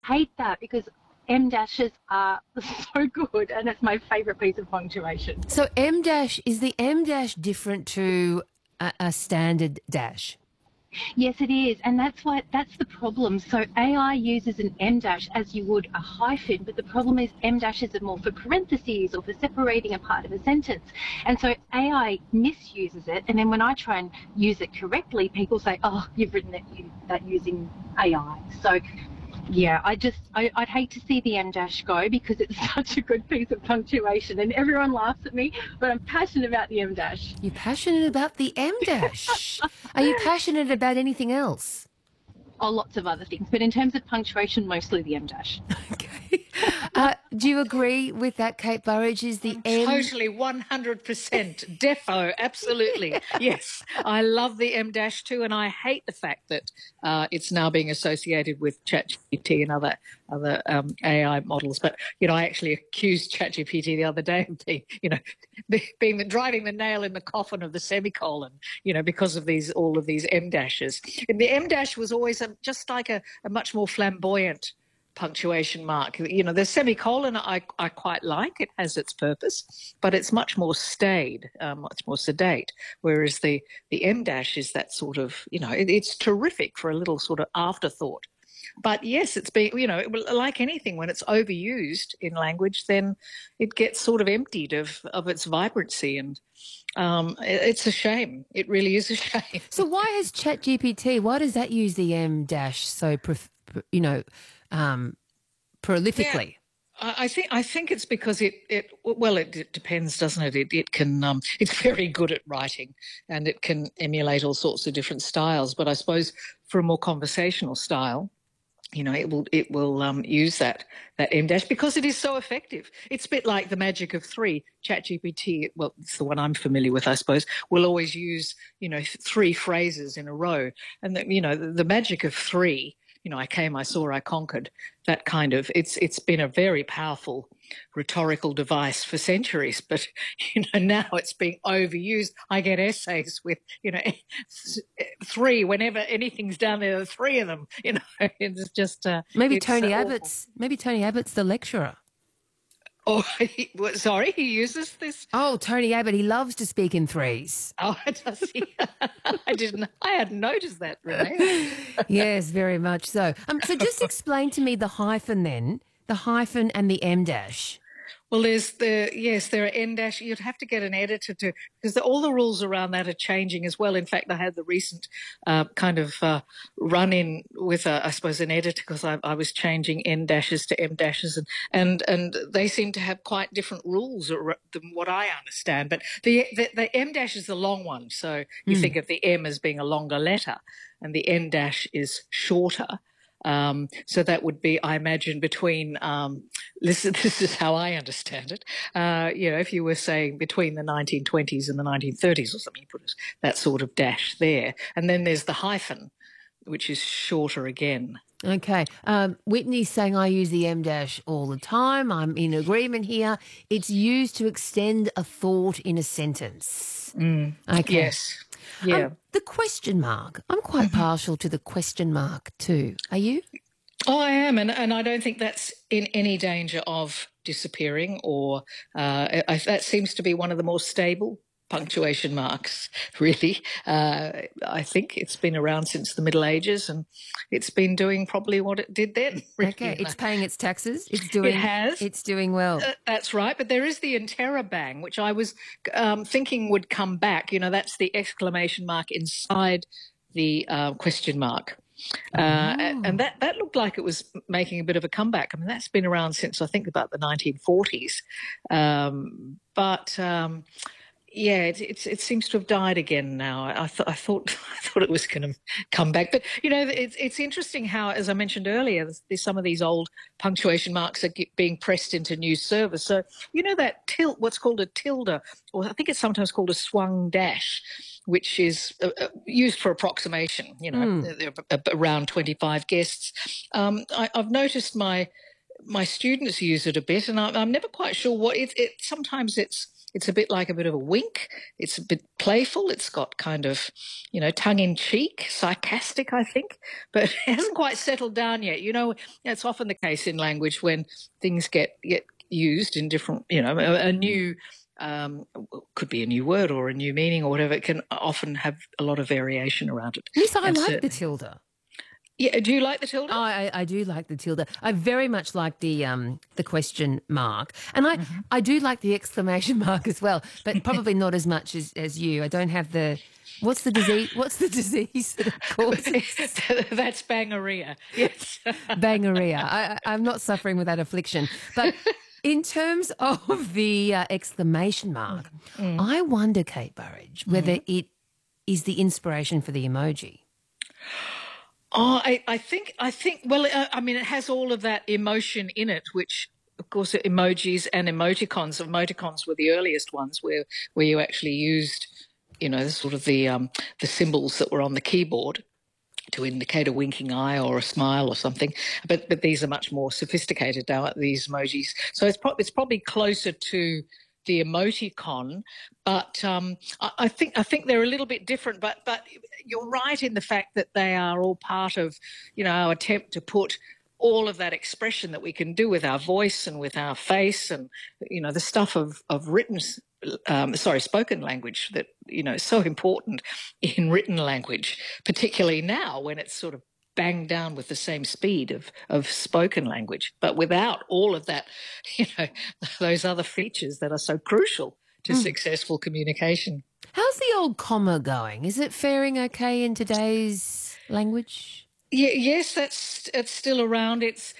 hate that because M dashes are so good, and it's my favourite piece of punctuation. So M dash, is the M dash different to a standard dash? Yes, it is, and that's the problem. So AI uses an M dash as you would a hyphen, but the problem is M dashes are more for parentheses or for separating a part of a sentence, and so AI misuses it. And then when I try and use it correctly, people say, "Oh, you've written that using AI." So yeah, I'd hate to see the M dash go because it's such a good piece of punctuation, and everyone laughs at me, but I'm passionate about the M dash. You're passionate about the M dash. Are you passionate about anything else? Oh, lots of other things, but in terms of punctuation, mostly the M dash. Okay. Do you agree with that, Kate Burridge? Is the I'm M totally 100% defo, absolutely. Yes, I love the M dash too, and I hate the fact that it's now being associated with ChatGPT and other AI models. But I actually accused ChatGPT the other day of being driving the nail in the coffin of the semicolon, because of all of these M dashes. And the M dash was always just like a much more flamboyant punctuation mark. The semicolon I quite like. It has its purpose, but it's much more staid, much more sedate. Whereas the M dash is that sort of, it's terrific for a little sort of afterthought. But yes, it's been, like anything, when it's overused in language, then it gets sort of emptied of its vibrancy, and it's a shame. It really is a shame. So why has ChatGPT, why does that use the M dash so, prolifically? Yeah, I think it's because it depends, doesn't it? It can it's very good at writing, and it can emulate all sorts of different styles. But I suppose for a more conversational style, it will use that M dash because it is so effective. It's a bit like the magic of three. ChatGPT, well, it's the one I'm familiar with, I suppose, will always use three phrases in a row, and the magic of three. I came, I saw, I conquered. That kind of it's been a very powerful rhetorical device for centuries, but now it's being overused. I get essays with three whenever anything's down there, three of them. It's just Maybe it's Tony awful. Abbott's the lecturer. Oh, sorry, he uses this. Oh, Tony Abbott, he loves to speak in threes. Oh, does he? I hadn't noticed that, Renee. Yes, very much so. So just explain to me the hyphen then, the hyphen and the M dash. Well, there are N dash. You'd have to get an editor because all the rules around that are changing as well. In fact, I had the recent kind of run in with, I suppose, an editor because I was changing N dashes to M dashes, and they seem to have quite different rules than what I understand. But the M dash is the long one, so you think of the M as being a longer letter, and the N dash is shorter. So that would be, I imagine, between, this is how I understand it, if you were saying between the 1920s and the 1930s or something, you put that sort of dash there. And then there's the hyphen, which is shorter again. Okay. Whitney's saying I use the M dash all the time. I'm in agreement here. It's used to extend a thought in a sentence. Okay. Yes. Yeah. The question mark. I'm quite partial to the question mark too. Are you? Oh, I am, and I don't think that's in any danger of disappearing, or that seems to be one of the more stable punctuation marks, really. I think it's been around since the Middle Ages, and it's been doing probably what it did then. Really. Okay, it's paying its taxes. It has. It's doing well. That's right, but there is the interrobang, which I was thinking would come back. That's the exclamation mark inside the question mark. And that looked like it was making a bit of a comeback. I mean, that's been around since I think about the 1940s. Yeah, it seems to have died again now. I thought it was going to come back, but it's interesting how, as I mentioned earlier, there's some of these old punctuation marks are being pressed into new service. So that what's called a tilde, or I think it's sometimes called a swung dash, which is used for approximation. There are around 25 guests. I've noticed my students use it a bit, and I'm never quite sure what it. Sometimes it's it's a bit like a bit of a wink. It's a bit playful. It's got kind of, tongue-in-cheek, sarcastic, I think, but it hasn't quite settled down yet. It's often the case in language when things get used in different, a new could be a new word or a new meaning or whatever. It can often have a lot of variation around it. Yes, I like the tilde. Yeah, do you like the tilde? I do like the tilde. I very much like the question mark, and I do like the exclamation mark as well, but probably not as much as you. I don't have the. What's the disease? What's the disease that it causes? That's bangarrhea. Yes, bangarrhea. I'm not suffering with that affliction, but. In terms of the exclamation mark, I wonder, Kate Burridge, whether it is the inspiration for the emoji. Oh, I think. Well, it has all of that emotion in it, which, of course, emojis and emoticons. Emoticons were the earliest ones where you actually used, sort of the symbols that were on the keyboard to indicate a winking eye or a smile or something, but these are much more sophisticated now, these emojis. So it's probably closer to the emoticon, but I think they're a little bit different. But you're right in the fact that they are all part of our attempt to put all of that expression that we can do with our voice and with our face and the stuff of spoken language that is so important in written language, particularly now when it's sort of banged down with the same speed of spoken language, but without all of that, those other features that are so crucial to successful communication. How's the old comma going? Is it faring okay in today's language? Yeah, yes, it's still around. It's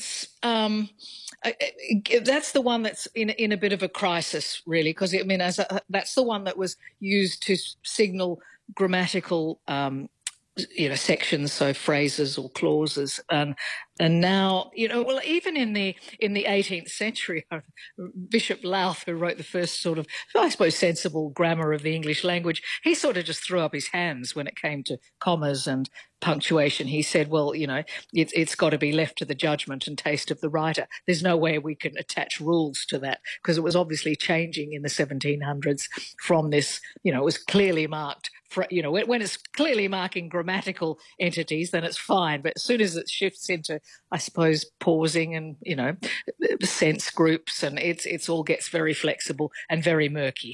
that's the one that's in a bit of a crisis, really, because that's the one that was used to signal grammatical sections, so phrases or clauses, and now even in the 18th century, Bishop Lowth, who wrote the first sort of, I suppose, sensible grammar of the English language, he sort of just threw up his hands when it came to commas and punctuation. He said, well, it's got to be left to the judgment and taste of the writer. There's no way we can attach rules to that, because it was obviously changing in the 1700s from this, it was clearly marked. When it's clearly marking grammatical entities, then it's fine. But as soon as it shifts into, I suppose, pausing and, sense groups, and it's all gets very flexible and very murky.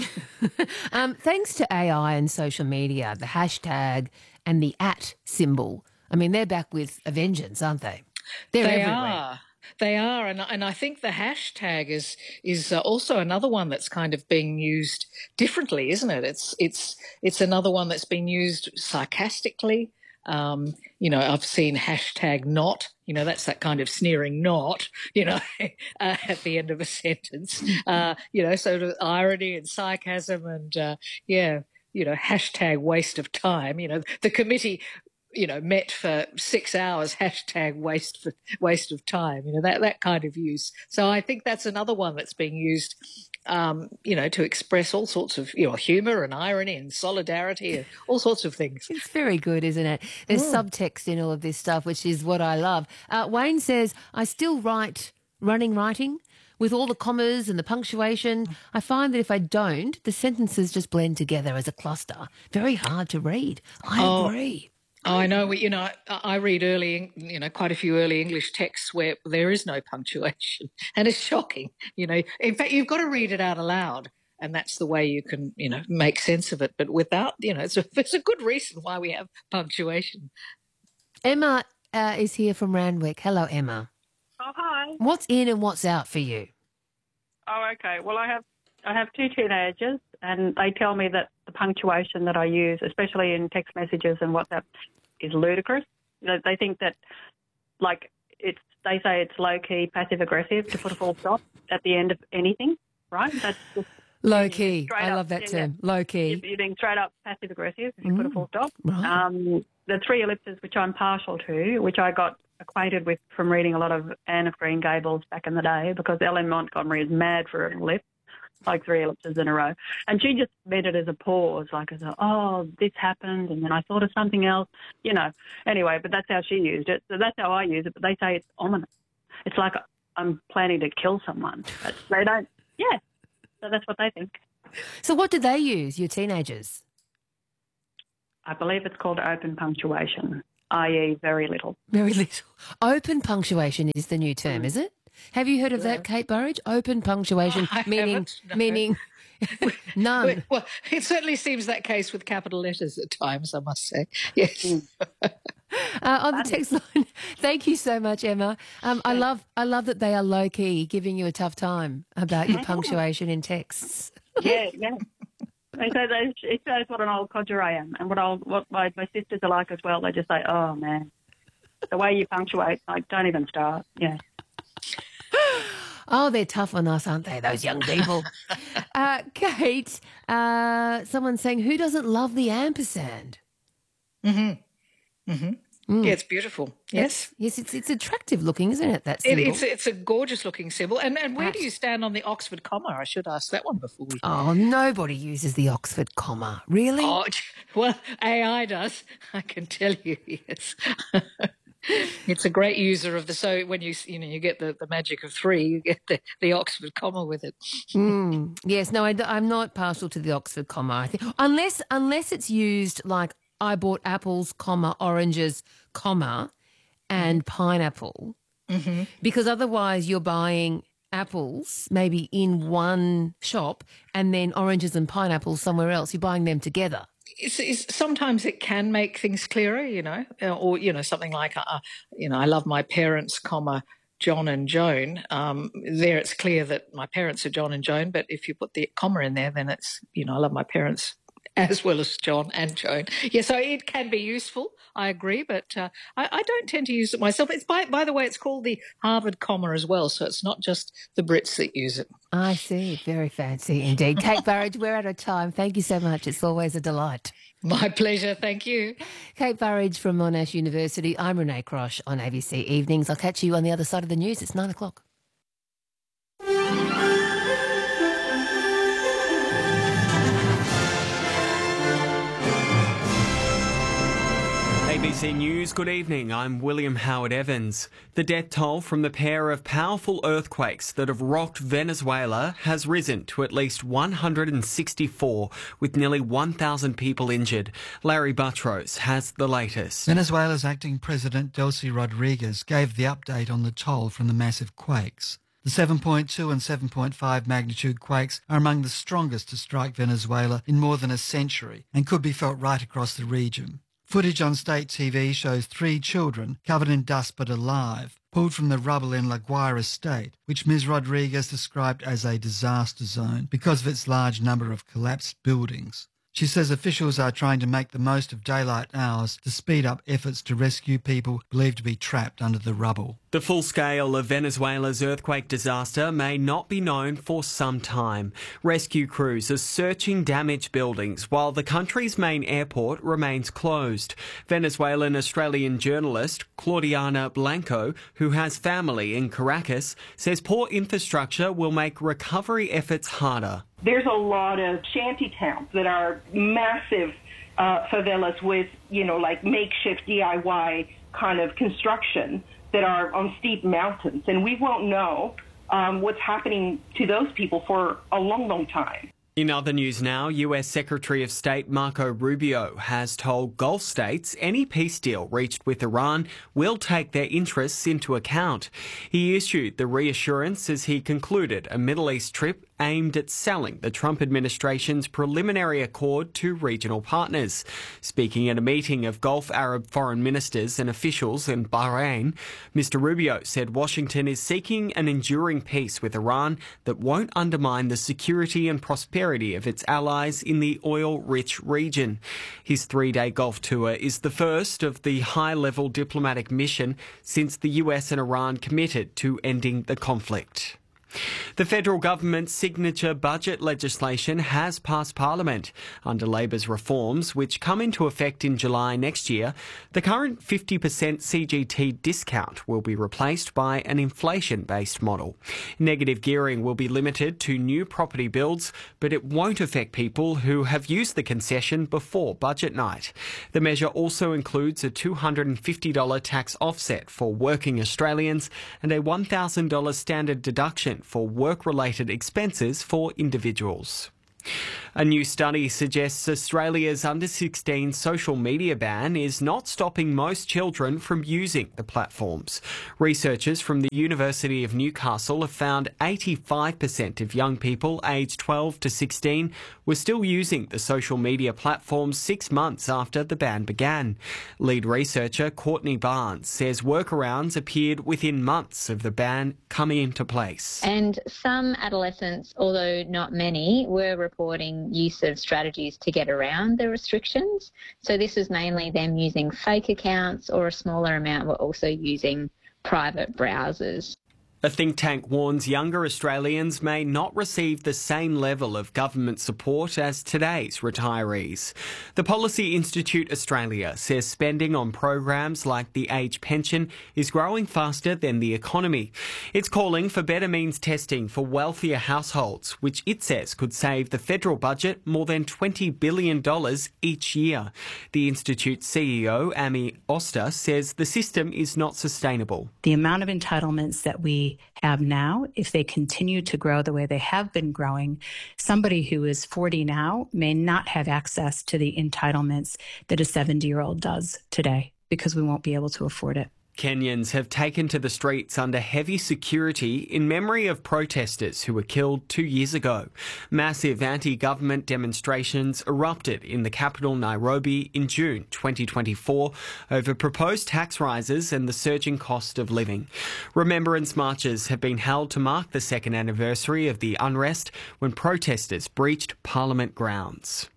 Thanks to AI and social media, the hashtag and the @ symbol, they're back with a vengeance, aren't they? They're everywhere. They are, and I think the hashtag is also another one that's kind of being used differently, isn't it? It's another one that's been used sarcastically. I've seen hashtag not. That's that kind of sneering not. At the end of a sentence. Sort of irony and sarcasm, and hashtag waste of time. The committee met for 6 hours, hashtag waste of time, that kind of use. So I think that's another one that's being used, to express all sorts of, humour and irony and solidarity and all sorts of things. It's very good, isn't it? There's subtext in all of this stuff, which is what I love. Wayne says, I still write writing with all the commas and the punctuation. I find that if I don't, the sentences just blend together as a cluster. Very hard to read. I agree. I know. I read quite a few early English texts where there is no punctuation, and it's shocking. In fact, you've got to read it out aloud, and that's the way you can, make sense of it. But without, it's a good reason why we have punctuation. Emma is here from Randwick. Hello, Emma. Oh, hi. What's in and what's out for you? Oh, okay. Well, I have two teenagers, and they tell me that the punctuation that I use, especially in text messages and WhatsApp, is ludicrous. They think that, they say it's low-key passive-aggressive to put a full stop at the end of anything, right? That's just low-key. I love that term, low-key. You're being straight-up passive-aggressive if you put a full stop. Right. The three ellipses, which I'm partial to, which I got acquainted with from reading a lot of Anne of Green Gables back in the day, because Ellen Montgomery is mad for an ellipse, like three ellipses in a row. And she just meant it as a pause, this happened, and then I thought of something else, Anyway, but that's how she used it. So that's how I use it. But they say it's ominous. It's like I'm planning to kill someone. But they don't, So that's what they think. So what do they use, your teenagers? I believe it's called open punctuation, i.e. very little. Very little. Open punctuation is the new term, is it? Have you heard of that, Kate Burridge? Open punctuation, I meaning haven't, no. meaning none. Well, it certainly seems that case with capital letters at times, I must say. Yes. On the text line, thank you so much, Emma. I love that they are low key, giving you a tough time about your punctuation in texts. Yeah. It shows what an old codger I am, and what my sisters are like as well. They just say, "Oh man, the way you punctuate, like don't even start." Yeah. Oh, they're tough on us, aren't they, those young people? Kate, someone's saying, who doesn't love the ampersand? Mm-hmm. Mm-hmm. Yeah, it's beautiful. Yes. Yes, it's attractive looking, isn't it, that symbol? It's a gorgeous looking symbol. And where do you stand on the Oxford comma? I should ask that one before we... Oh, nobody uses the Oxford comma. Really? Oh, well, AI does, I can tell you, yes. It's a great user of so when you get the magic of 3, you get the Oxford comma with it. Yes, no, I'm not partial to the Oxford comma. I think unless it's used like I bought apples, comma, oranges, comma, and pineapple, because otherwise you're buying apples maybe in one shop and then oranges and pineapples somewhere else. You're buying them together. Sometimes it can make things clearer, or something like, I love my parents, comma, John and Joan. There it's clear that my parents are John and Joan, but if you put the comma in there, then it's, I love my parents as well as John and Joan. Yeah, so it can be useful, I agree, but I don't tend to use it myself. It's by the way, it's called the Harvard comma as well, so it's not just the Brits that use it. I see. Very fancy indeed. Kate Burridge, we're out of time. Thank you so much. It's always a delight. My pleasure. Thank you. Kate Burridge from Monash University. I'm Renee Crosh on ABC Evenings. I'll catch you on the other side of the news. It's 9 o'clock. ABC News, good evening. I'm William Howard Evans. The death toll from the pair of powerful earthquakes that have rocked Venezuela has risen to at least 164, with nearly 1,000 people injured. Larry Buttrose has the latest. Venezuela's acting president, Delcy Rodriguez, gave the update on the toll from the massive quakes. The 7.2 and 7.5 magnitude quakes are among the strongest to strike Venezuela in more than a century and could be felt right across the region. Footage on state TV shows 3 children, covered in dust but alive, pulled from the rubble in La Guaira state, which Ms Rodriguez described as a disaster zone because of its large number of collapsed buildings. She says officials are trying to make the most of daylight hours to speed up efforts to rescue people believed to be trapped under the rubble. The full scale of Venezuela's earthquake disaster may not be known for some time. Rescue crews are searching damaged buildings while the country's main airport remains closed. Venezuelan Australian journalist Claudiana Blanco, who has family in Caracas, says poor infrastructure will make recovery efforts harder. There's a lot of shanty towns that are massive favelas with, like makeshift DIY kind of construction that are on steep mountains. And we won't know what's happening to those people for a long, long time. In other news now, US Secretary of State Marco Rubio has told Gulf states any peace deal reached with Iran will take their interests into account. He issued the reassurance as he concluded a Middle East trip aimed at selling the Trump administration's preliminary accord to regional partners. Speaking at a meeting of Gulf Arab foreign ministers and officials in Bahrain, Mr. Rubio said Washington is seeking an enduring peace with Iran that won't undermine the security and prosperity of its allies in the oil-rich region. His 3-day Gulf tour is the first of the high-level diplomatic mission since the US and Iran committed to ending the conflict. The federal government's signature budget legislation has passed Parliament. Under Labor's reforms, which come into effect in July next year, the current 50% CGT discount will be replaced by an inflation-based model. Negative gearing will be limited to new property builds, but it won't affect people who have used the concession before budget night. The measure also includes a $250 tax offset for working Australians and a $1,000 standard deduction for work-related expenses for individuals. A new study suggests Australia's under-16 social media ban is not stopping most children from using the platforms. Researchers from the University of Newcastle have found 85% of young people aged 12 to 16 were still using the social media platforms 6 months after the ban began. Lead researcher Courtney Barnes says workarounds appeared within months of the ban coming into place. And some adolescents, although not many, were reporting use of strategies to get around the restrictions. So this was mainly them using fake accounts, or a smaller amount were also using private browsers. A think tank warns younger Australians may not receive the same level of government support as today's retirees. The Policy Institute Australia says spending on programs like the age pension is growing faster than the economy. It's calling for better means testing for wealthier households, which it says could save the federal budget more than $20 billion each year. The Institute's CEO, Amy Oster, says the system is not sustainable. The amount of entitlements that we have now, if they continue to grow the way they have been growing, somebody who is 40 now may not have access to the entitlements that a 70-year-old does today, because we won't be able to afford it. Kenyans have taken to the streets under heavy security in memory of protesters who were killed 2 years ago. Massive anti-government demonstrations erupted in the capital Nairobi in June 2024 over proposed tax rises and the surging cost of living. Remembrance marches have been held to mark the second anniversary of the unrest when protesters breached Parliament grounds.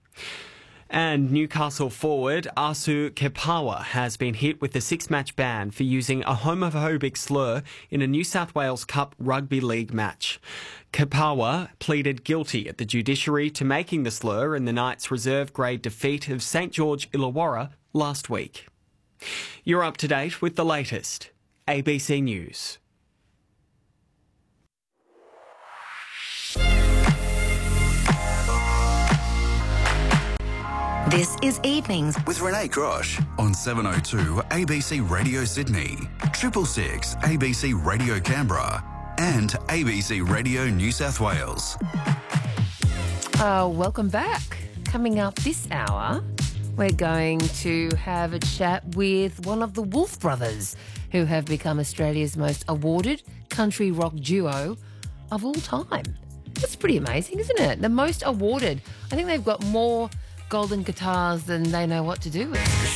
And Newcastle forward Asu Kepawa has been hit with a 6-match ban for using a homophobic slur in a New South Wales Cup Rugby League match. Kepawa pleaded guilty at the judiciary to making the slur in the Knights' reserve grade defeat of St George Illawarra last week. You're up to date with the latest. ABC News. This is Evenings with Renee Grosh on 702 ABC Radio Sydney, 666 ABC Radio Canberra and ABC Radio New South Wales. Welcome back. Coming up this hour, we're going to have a chat with one of the Wolf Brothers, who have become Australia's most awarded country rock duo of all time. That's pretty amazing, isn't it? The most awarded. I think they've got more golden guitars than they know what to do with.